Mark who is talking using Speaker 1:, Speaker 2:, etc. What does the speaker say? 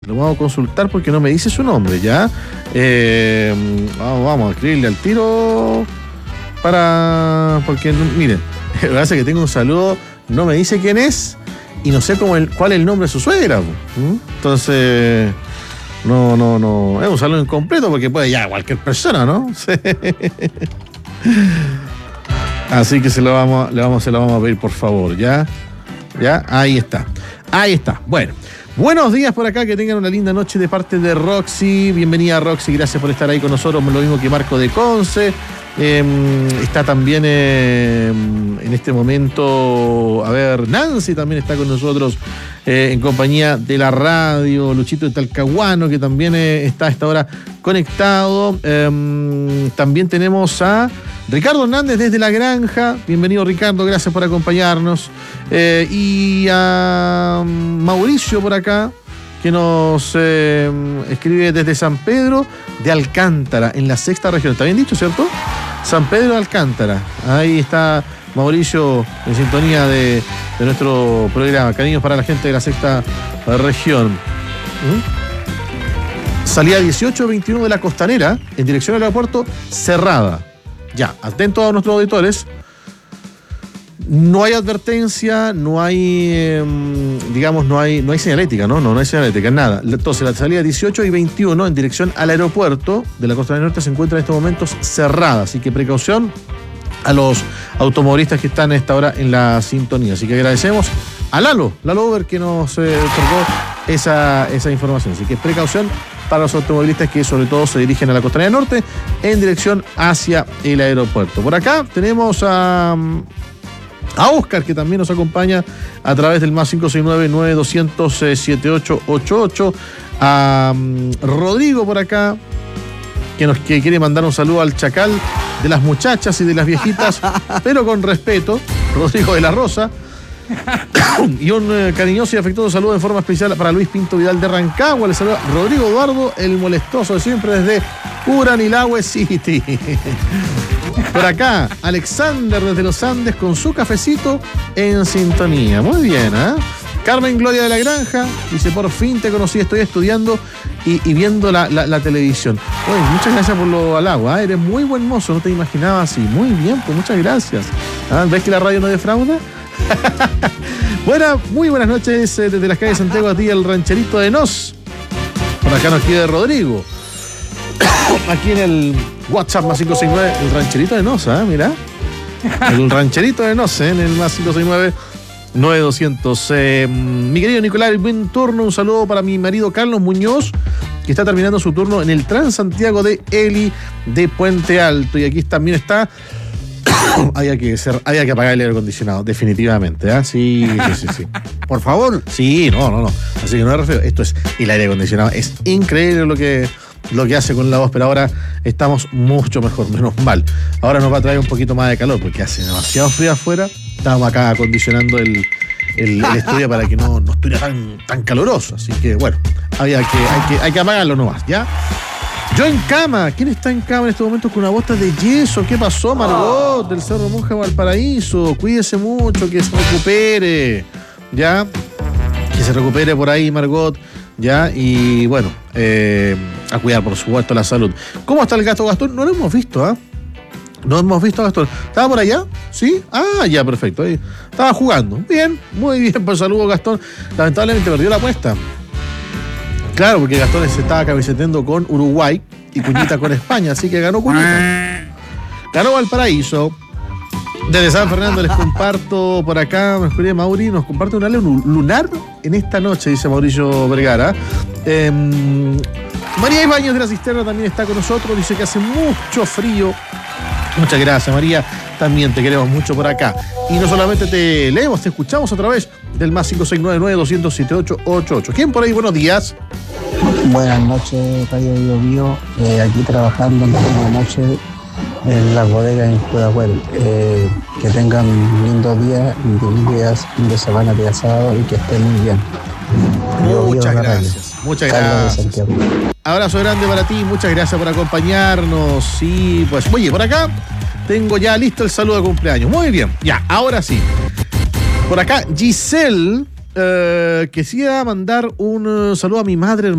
Speaker 1: Lo vamos a consultar porque no me dice su nombre, ¿ya? Vamos a escribirle al tiro porque, miren, lo que pasa es que tengo un saludo, no me dice quién es y no sé cuál es el nombre de su suegra. Entonces, no, es un saludo incompleto porque puede ya cualquier persona, ¿no? Así que se lo vamos a pedir, por favor, ¿ya? Ahí está. Bueno. Buenos días por acá, que tengan una linda noche de parte de Roxy. Bienvenida, Roxy, gracias por estar ahí con nosotros. Lo mismo que Marco de Conce. Está también en este momento, Nancy también está con nosotros en compañía de la radio. Luchito de Talcahuano, que también está a esta hora conectado. También tenemos a Ricardo Hernández desde La Granja. Bienvenido, Ricardo, gracias por acompañarnos. Y a Mauricio por acá, que nos escribe desde San Pedro de Alcántara, en la sexta región. ¿Está bien dicho, cierto? San Pedro de Alcántara. Ahí está Mauricio en sintonía de nuestro programa. Cariños para la gente de la sexta región. Salida 18-21 de la Costanera en dirección al aeropuerto cerrada. Ya, atentos a nuestros auditores. No hay advertencia, no hay señalética, no hay señalética, nada. Entonces, la salida 18 y 21 en dirección al aeropuerto de la Costa del Norte se encuentra en estos momentos cerrada, así que precaución a los automovilistas que están a esta hora en la sintonía. Así que agradecemos a Lalo Uber, que nos otorgó esa información. Así que precaución para los automovilistas que sobre todo se dirigen a la Costa del Norte en dirección hacia el aeropuerto. Por acá tenemos a Oscar, que también nos acompaña a través del más 569-9200-7888. A Rodrigo por acá, que quiere mandar un saludo al chacal de las muchachas y de las viejitas, pero con respeto, Rodrigo de la Rosa. Y un cariñoso y afectuoso saludo en forma especial para Luis Pinto Vidal de Rancagua. Le saluda Rodrigo Eduardo, el molestoso de siempre, desde Uranilahue City. Por acá, Alexander desde los Andes con su cafecito en sintonía. Muy bien, ¿eh? Carmen Gloria de la Granja dice: por fin te conocí, estoy estudiando y viendo la televisión. Oye, muchas gracias por lo halago, ¿eh? Eres muy buen mozo, no te imaginaba así. Muy bien, pues muchas gracias. ¿Ves que la radio no defrauda? Muy buenas noches desde las calles de Santiago, a ti el rancherito de Nos. Por acá nos quiere Rodrigo. Aquí en el WhatsApp más 569, el rancherito de Nos, mira. El rancherito de Nos, en el más 569-9200. Mi querido Nicolás, buen turno. Un saludo para mi marido Carlos Muñoz, que está terminando su turno en el Transantiago de Eli de Puente Alto. Y aquí también está. Había que apagar el aire acondicionado, definitivamente, Sí. Por favor. Sí, no. Así que no me refiero. Esto es el aire acondicionado. Es increíble lo que hace con la voz, pero ahora estamos mucho mejor, menos mal. Ahora nos va a traer un poquito más de calor porque hace demasiado frío afuera. Estamos acá acondicionando el estudio para que no estuviera tan caluroso. Así que bueno, hay que apagarlo nomás, ¿ya? Yo en cama. ¿Quién está en cama en este momento con una bota de yeso? ¿Qué pasó, Margot, del Cerro Monja Valparaíso? Cuídese mucho, que se recupere, ¿ya? Que se recupere por ahí, Margot, ¿ya? Y bueno, a cuidar, por supuesto, la salud. ¿Cómo está el gato Gastón? No lo hemos visto, No hemos visto a Gastón. ¿Estaba por allá? ¿Sí? Ya, perfecto. Ahí estaba jugando. Bien, muy bien, pues saludo, Gastón. Lamentablemente perdió la apuesta. Claro, porque Gastón se estaba cabeceteando con Uruguay y Cuñita con España, así que ganó Cuñita. Ganó Valparaíso. Desde San Fernando les comparto por acá, me escribe Mauri, nos comparte un aleo lunar en esta noche, dice Mauricio Vergara. María Ibáñez de la Cisterna también está con nosotros, dice que hace mucho frío. Muchas gracias, María, también te queremos mucho por acá. Y no solamente te leemos, te escuchamos a través del más 569-9200-7888. ¿Quién por ahí? Buenos días.
Speaker 2: Buenas noches, Radio Bio Bio. Aquí trabajando en la noche en la bodega en Pudahuel. Que tengan un lindo día, un de semana de asado y que estén muy bien.
Speaker 1: Muchas gracias. Muchas gracias. Abrazo grande para ti, muchas gracias por acompañarnos. Y pues, oye, por acá tengo ya listo el saludo de cumpleaños. Muy bien, ya, ahora sí. Por acá, Giselle Quisiera mandar un saludo a mi madre